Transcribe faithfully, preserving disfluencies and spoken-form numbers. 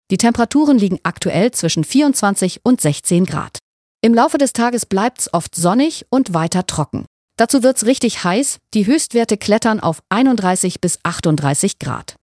Die Temperaturen liegen aktuell zwischen vierundzwanzig und sechzehn Grad. Im Laufe des Tages bleibt's oft sonnig und weiter trocken. Dazu wird's richtig heiß, die Höchstwerte klettern auf einunddreißig bis achtunddreißig Grad.